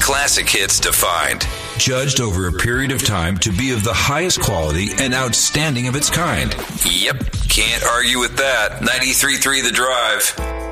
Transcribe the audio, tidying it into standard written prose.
classic hits to find. Judged over a period of time to be of the highest quality and outstanding of its kind. Yep, can't argue with that. 93.3 The Drive.